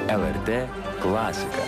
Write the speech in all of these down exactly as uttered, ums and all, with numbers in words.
L R T klasika.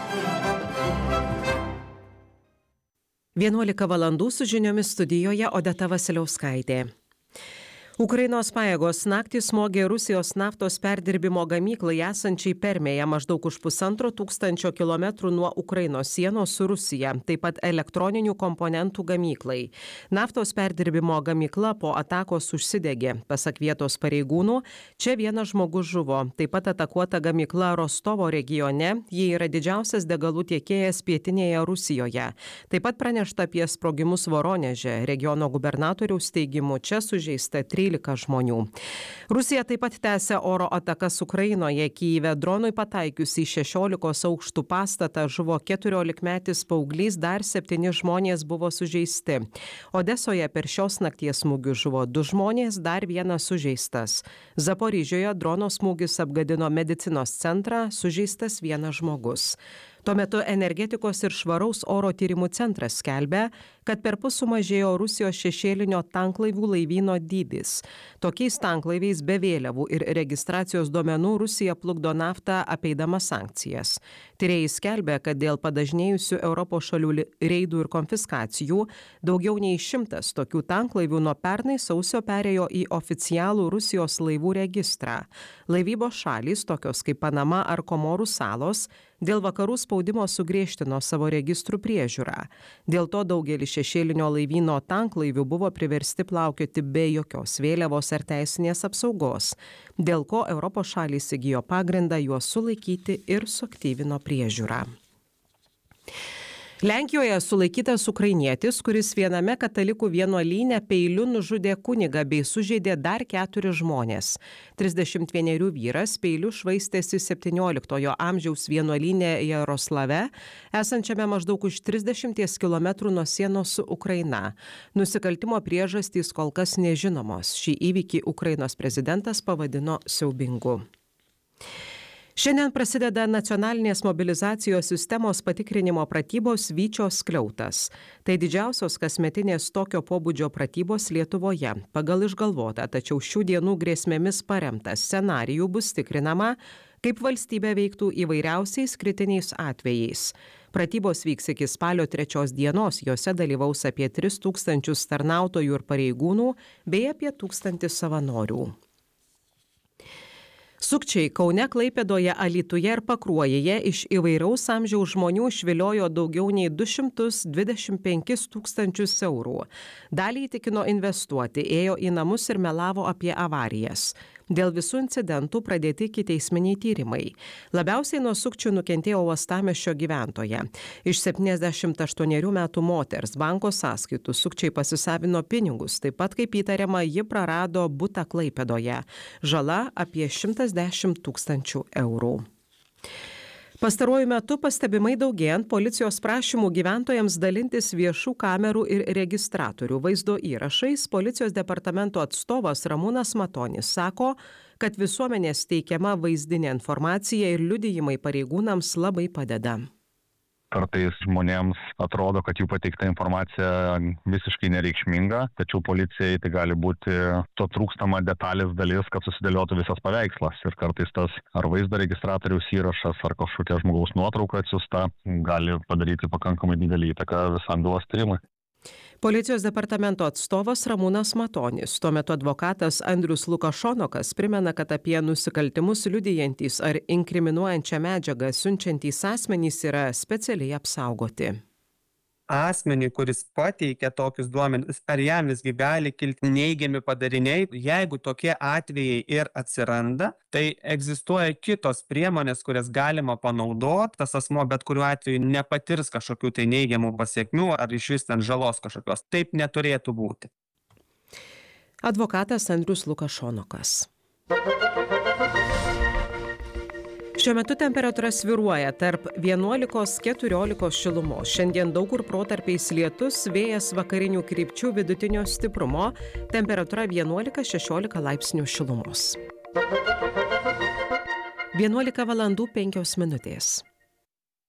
vienuolika valandų su žiniomis studijoje Odeta Vasiliauskaitė. Ukrainos pajėgos naktį smogė Rusijos naftos perdirbimo gamyklai esančiai Permėje maždaug už pusantro tūkstančio kilometrų nuo Ukrainos sienos su Rusija, taip pat elektroninių komponentų gamyklai. Naftos perdirbimo gamykla po atakos užsidegė. Pasak vietos pareigūnų, čia vienas žmogus žuvo. Taip pat atakuota gamykla Rostovo regione, ji yra didžiausias degalų tiekėjas pietinėje Rusijoje. Taip pat pranešta apie sprogimus Voroneže, regiono gubernatoriaus teigimu, čia sužeista trylika žmonių. Rusija taip pat tęsia oro atakas Ukrainoje. Kyjive dronui pataikius į šešiolikos aukštų pastatą žuvo keturiolikmetis paauglys, dar septyni žmonės buvo sužeisti. Odesoje per šios nakties smūgius žuvo du žmonės, dar vienas sužeistas. Zaporižioje drono smūgis apgadino medicinos centrą, sužeistas vienas žmogus. Tuo metu Energetikos ir švaraus oro tyrimų centras skelbia, kad perpus sumažėjo Rusijos šešėlinio tanklaivių laivyno dydis. Tokiais tanklaiviais be vėliavų ir registracijos duomenų Rusija plukdo naftą apeidama sankcijas. Tyrėjai skelbia, kad dėl padažnėjusių Europos šalių reidų ir konfiskacijų daugiau nei šimtas tokių tanklaivių nuo pernai sausio perėjo į oficialų Rusijos laivų registrą. Laivybos šalys, tokios kaip Panama ar Komorų salos, dėl vakarų spaudimo sugriežtino savo registrų priežiūrą. Dėl to daugelis šešėlinio laivyno tanklaivių buvo priversti plaukioti be jokios vėliavos ar teisinės apsaugos, dėl ko Europos šalys įgijo pagrindą juos sulaikyti ir suaktyvino priežiūrą. Lenkijoje sulaikytas ukrainietis, kuris viename katalikų vienuolyne peiliu nužudė kunigą bei sužeidė dar keturis žmonės. trisdešimt vienerių vyras peiliu švaistėsi septynioliktojo amžiaus vienuolyne Jaroslave, esančiame maždaug už trisdešimties kilometrų nuo sienos su Ukraina. Nusikaltimo priežastys kol kas nežinomos. Šį įvykį Ukrainos prezidentas pavadino siaubingu. Šiandien prasideda nacionalinės mobilizacijos sistemos patikrinimo pratybos Vyčio skliautas. Tai didžiausios kasmetinės tokio pobūdžio pratybos Lietuvoje. Pagal išgalvotą, tačiau šių dienų grėsmėmis paremtą scenarijų bus tikrinama, kaip valstybė veiktų įvairiausiais kritiniais atvejais. Pratybos vyks iki spalio trečios dienos, jose dalyvaus apie tris tūkstančius tarnautojų ir pareigūnų bei apie tūkstantį savanorių. Sukčiai Kaune, Klaipėdoje, Alytuje ir Pakruojyje iš įvairaus amžiaus žmonių išviliojo daugiau nei du šimtus dvidešimt penkis tūkstančius eurų. Dalį įtikino investuoti, ėjo į namus ir melavo apie avarijas. Dėl visų incidentų pradėti ikiteisminiai tyrimai. Labiausiai nuo sukčių nukentėjo Uostamiesčio gyventoja. Iš septyniasdešimt aštuonerių metų moters banko sąskaitų sukčiai pasisavino pinigus, taip pat kaip įtariama, ji prarado butą Klaipėdoje. Žala apie šimtas dešimt tūkstančių eurų. Pastaruoju metu pastebimai daugėjant policijos prašymų gyventojams dalintis viešų kamerų ir registratorių vaizdo įrašais, policijos departamento atstovas Ramūnas Matonis sako, kad visuomenės teikiama vaizdinė informacija ir liudijimai pareigūnams labai padeda. Kartais žmonėms atrodo, kad jų pateikta informacija visiškai nereikšminga, tačiau policijai tai gali būti to trūkstama detalės dalis, kad susidėliotų visas paveikslas. Ir kartais tas ar vaizdo registratoriaus įrašas, ar kažkokia žmogaus nuotrauka atsiųsta gali padaryti pakankamai didelį įtaką visam bylos tyrimui. Policijos departamento atstovas Ramūnas Matonis. Tuo metu advokatas Andrius Lukašonokas primena, kad apie nusikaltimus liudijantys ar inkriminuojančią medžiagą siunčiantys asmenys yra specialiai apsaugoti. Asmenį, kuris pateikia tokius duomenis, ar jam visgi gali kilti neigiami padariniai. Jeigu tokie atvejai ir atsiranda, tai egzistuoja kitos priemonės, kurias galima panaudoti. Tas asmo bet kuriuo atveju nepatirs kažkokių tai neigiamų pasiekmių ar iš vis ten žalos kažkokios. Taip neturėtų būti. Advokatas Andrius Lukašonokas. Šiuo metu temperatūra svyruoja tarp vienuolikos keturiolikos šilumos. Šiandien daug kur protarpiais lietus, vėjas vakarinių krypčių vidutinio stiprumo, temperatūra vienuolika šešiolika laipsnių šilumos. vienuolika valandų penkios minutės.